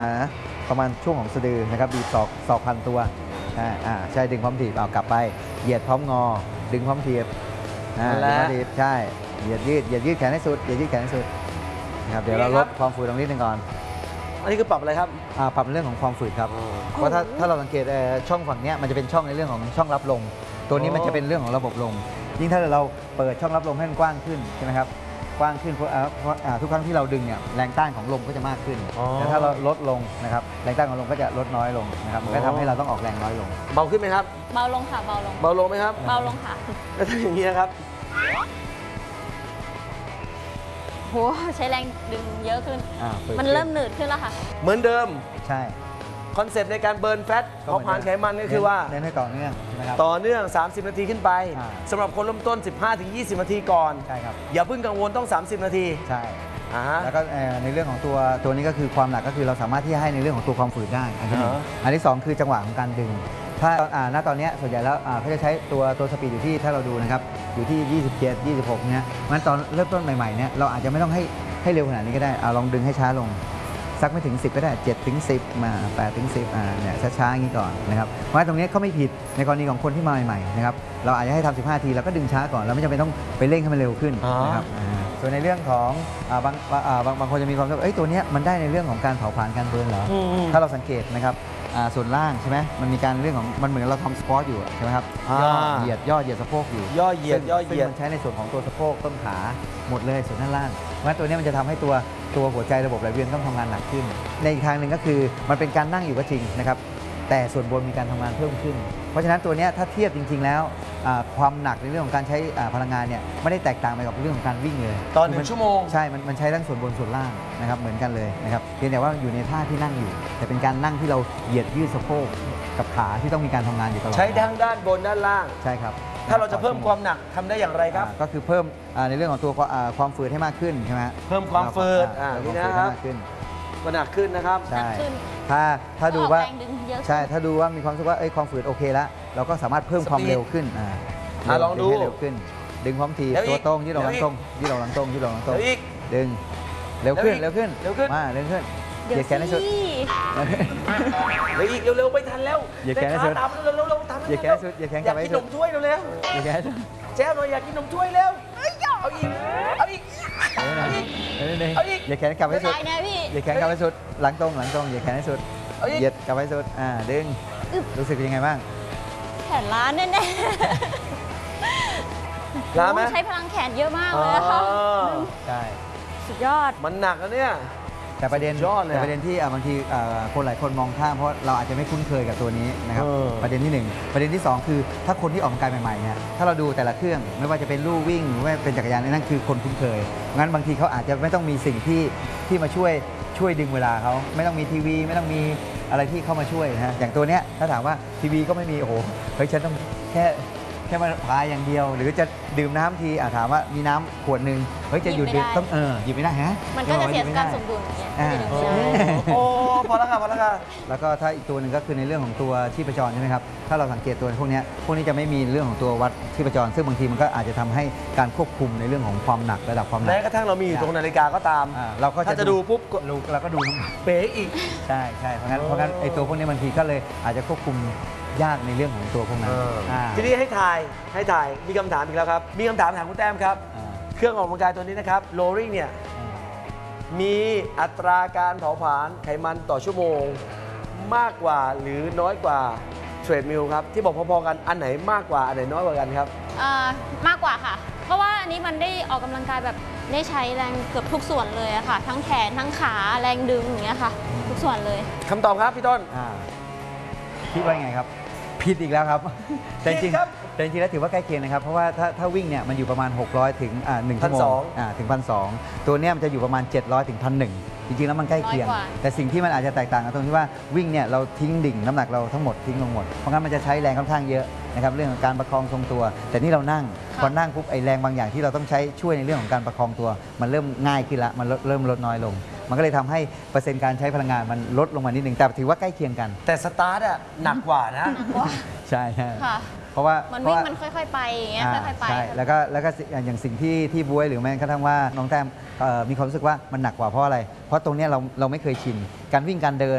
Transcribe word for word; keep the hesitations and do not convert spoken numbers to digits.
ประมาณช่วงของสะดือนะครับบีบศอกศอกพันตัวอ่าอ่าใช่ดึงพร้อมถีบเอากลับไปเหยียดพร้อมงอดึงพร้อมถีบอ่าดึงพร้อมถีบใช่เหยียดยืดเหยียดยืดแขนให้สุดเหยียดยืดแขนให้สุดนะครับเดี๋ยวเราลดความฝืดตรงนี้หนึ่งก่อนอันนี้คือปรับอะไรครับอ่าปรับเรื่องของความฝืดครับเพราะถ้าถ้าเราสังเกตช่องฝั่งนี้มันจะเป็นช่องในเรื่องของช่องรับลมตัวนี้มันจะเป็นเรื่องของระบบลมยิ่งถ้าเราเปิดช่องรับลมให้มันกว้างขึ้นใช่ไหมครับกว้างขึ้นเพราะทุกครั้งที่เราดึงเนี่ยแรงต้านของลมก็จะมากขึ้นแต่ถ้าเราลดลงนะครับแรงต้านของลมก็จะลดน้อยลงนะครับมันก็ทำให้เราต้องออกแรงน้อยลงเบาขึ้นไหมครับเบาลงค่ะเบาลงเบาลงไหมครับเบาลงค่ะแล้วถ้าอย่างนี้นะครับโหใช้แรงดึงเยอะขึ้นมันเริ่มหนืดขึ้นแล้วค่ะเหมือนเดิมใช่คอนเซปต์ในการเบิร์นแฟตเผาผลาญไขมันก็คือว่าเน้นให้ต่อเนื่องนะครับต่อเนื่อง สามสิบ นาทีขึ้นไปสำหรับคนเริ่มต้น สิบห้าถึงยี่สิบ นาทีก่อนใช่ครับอย่าเพิ่งกังวลต้อง สามสิบ นาทีใช่แล้วก็ในเรื่องของตัวตัวนี้ก็คือความหนักก็คือเราสามารถที่จะให้ในเรื่องของตัวความฝืดได้อันที่หนึ่งอันที่สองคือจังหวะของการดึงถ้าณตอนนี้ส่วนใหญ่แล้วเขาจะใช้ตัวตัวสปีดอยู่ที่ถ้าเราดูนะครับอยู่ที่ยี่สิบเจ็ด ยี่สิบหกเนี่ยงั้นตอนเริ่มต้นใหม่ๆเนี่ยเราอาจจะไม่ต้องให้ให้เร็วขนาดนี้ก็ได้ลองดึงให้ช้าลงสักไม่ถึงสิบก็ได้เจ็ดถึงสิบมาแปดถึงสิบอ่าเนี่ยช้าๆอย่างนี้ก่อนนะครับเพราะตรงนี้ก็ไม่ผิดในกรณีของคนที่มาใหม่ๆนะครับเราอาจจะให้ทำสิบห้าทีแล้วก็ดึงช้าก่อนเราไม่จำเป็นต้องไปเร่งให้มันเร็วขึ้นนะครับส่วนในเรื่องของบางบางบางคนจะมีความรู้สึกเอ้ยตัวนี้มันได้ในเรื่องของการเผาผลาญการเบิร์นเหรอถ้าเราสังเกตนะครับส่วนล่างใช่ไหมมันมีการเรื่องของมันเหมือนเราทำสควอตอยู่ใช่ไหมครับย่อเหยียดย่อเหยียดสะโพกอยู่ย่อเหยียดย่อเหยียดมันใช้ในส่วนของตัวสะโพกต้นขาหมดเลยส่วนด้านล่างเพราะตัวนี้มันจะทำให้ตัวตัวหัวใจระบบไหลเวียนต้องทำงานหนักขึ้นในอีกทางหนึ่งก็คือมันเป็นการนั่งอยู่ก็จริงนะครับแต่ส่วนบนมีการทำงานเพิ่มขึ้นเพราะฉะนั้นตัวนี้ถ้าเทียบจริงๆแล้วความหนักในเรื่องของการใช้พลังงานเนี่ยไม่ได้แตกต่างไปกับเรื่องของการวิ่งเลยตอนหนึ่งชั่วโมงใช่มันมันใช้ทั้งส่วนบนส่วนล่างนะครับเหมือนกันเลยนะครับเพียงแต่ว่าอยู่ในท่าที่นั่งอยู่แต่เป็นการนั่งที่เราเหยียดยืดสะโพกกับขาที่ต้องมีการทำงานอยู่ตลอดใช้ทั้งด้านบนด้านล่างใช่ครับถ้าเราจะเพิ่มความหนักทำได้อย่างไรครับก็คือเพิ่มในเรื่องของตัวความฝืดให้มากขึ้นใช่ไหมเพิ่มความฝืดอ่านี่นะครับก็หนักขึ้นนะครับใช่ถ้าถ้าดูว่าใช่ถ้าดูว่ามีความรู้สึกว่าเอ้ยความฝืดโอเคแล้วเราก็สามารถเพิ่มความเร็วขึ้นอ่าลองดูให้เร็วขึ้นดึงพร้อมทีตัวตรงที่เราหลังตรงที่เราหลังตรงที่เราหลังตรงดึงเร็วขึ้นเร็วขึ้นเร็วขึ้นมาเร็วขึ้นเหยียดแขนให้สุดเร็วอีกเร็วๆไม่ทันแล้วเหยียดแขนให้สุดตามเร็วๆตามเหยียดแขนให้สุดเหยียดแขนกลับไปสุดอยากกินนมถ้วยเร็วๆเหยียดแขนให้สุดแจ้วหน่อยอยากกินนมถ้วยเร็วเอาอีกเอาอีกเอาอีกเหยียดแขนกลับให้สุดเหยียดแขนกลับให้สุดหลังตรงหลังตรงเหยียดแขนให้สุดเหยียดกลับให้สุดอ่าดึงรู้สึกยังไงบ้างแขนล้าแน่ๆล้าไหมใช้พลังแขนเยอะมากเลยค่ะใช่สุดยอดมันหนักนะเนี่ยแต่ประเด็นแต่ประเด็นที่บางทีคนหลายคนมองข้ามเพราะเราอาจจะไม่คุ้นเคยกับตัวนี้นะครับประเด็นที่หนึ่งประเด็นที่สองคือถ้าคนที่ออกกำลังกายใหม่ๆเนี่ยถ้าเราดูแต่ละเครื่องไม่ว่าจะเป็นลู่วิ่งหรือว่าเป็นจักรยานนั่นคือคนคุ้นเคยงั้นบางทีเขาอาจจะไม่ต้องมีสิ่งที่ที่มาช่วยช่วยดึงเวลาเขาไม่ต้องมีทีวีไม่ต้องมีอะไรที่เข้ามาช่วยนะอย่างตัวเนี้ยถ้าถามว่าทีวีก็ไม่มีโอ้โหเฮ้ยฉันต้องแค่แค่มาพายอย่างเดียวหรือจะดื่มน้ำทีอ่ะถามว่ามีน้ำขวดหนึ่งเฮ้ยจะหยุดดื่มต้องเออหยิบไม่ได้ฮะมันก็จะเสียการสมดุลโอ้พอแล้วค่ะพอแล้วค่ะแล้วก็ถ้าอีกตัวหนึ่งก็คือในเรื่องของตัวชีพจรใช่ไหมครับถ้าเราสังเกตตัวพวกนี้พวกนี้จะไม่มีเรื่องของตัววัดชีพจรซึ่งบางทีมันก็อาจจะทำให้การควบคุมในเรื่องของความหนักระดับความหนักแม้กระทั่งเรามีอยู่ตรงนาฬิกาก็ตามเราก็ถ้าจะดูปุ๊บเราก็ดูเป๊ะอีกใช่ใช่เพราะงั้นเพราะงั้นไอ้ตัวพวกนี้บางทีก็เลยอาจจะควบคุมยากในเรื่องของตัวพวกนั้นทีนี้ให้ถ่ายให้ถ่ายมีคำถามอีกแล้วครับมีคำถามถามคุณแต้มครับเครื่องออกกำลังกายตัวนี้นะครับโรลลิ่งเนี่ยมีอัตราการเผาผลาญไขมันต่อชั่วโมงมากกว่าหรือน้อยกว่าเทรดมิลครับที่บอกพอๆกันอันไหนมากกว่าอันไหนน้อยกว่ากันครับมากกว่าค่ะเพราะว่าอันนี้มันได้ออกกำลังกายแบบได้ใช้แรงเกือบทุกส่วนเลยอะค่ะทั้งแขนทั้งขาแรงดึงอย่างเงี้ยค่ะทุกส่วนเลยคำตอบครับพี่ต้นคิดว่าไงครับผิดอีกแล้วครับแต่จริงแต่จริงแล้วถือว่าใกล้เคียงนะครับเพราะว่าถ้าถ้าวิ่งเนี่ยมันอยู่ประมาณหกร้อยถึงหนึ่งชั่วโมงถึงพันสองตัวเนี้ยมันจะอยู่ประมาณเจ็ดร้อยถึงพันหนึ่งจริงๆแล้วมันใกล้เคียงแต่สิ่งที่มันอาจจะแตกต่างกันตรงที่ว่าวิ่งเนี่ยเราทิ้งดิ่งน้ำหนักเราทั้งหมดทิ้งลงหมดเพราะงั้นมันจะใช้แรงค่อนข้างเยอะนะครับเรื่องของการประคองทรงตัวแต่นี่เรานั่งพอนั่งปุ๊บไอแรงบางอย่างที่เราต้องใช้ช่วยในเรื่องของการประคองตัวมันเริ่มง่ายขึ้นละมันเริ่มลดน้อยลงมันก็เลยทำให้เปอร์เซ็นต์การใช้พลังงานมันลดลงมานิดนึงแต่ถือว่าใกล้เคียงกันแต่สตาร์ทอะหนักกว่านะใช่ใช่เพราะว่ามันวิ่งมันค่อยๆไปอย่างเงี้ยค่อยๆไปใช่แล้วก็แล้วก็อย่างสิ่งที่ที่บ๊วยหรือแม้กระทั่งว่าน้องแต้มมีความรู้สึกว่ามันหนักกว่าเพราะอะไรเพราะตรงนี้เราเราไม่เคยชินการวิ่งการเดิน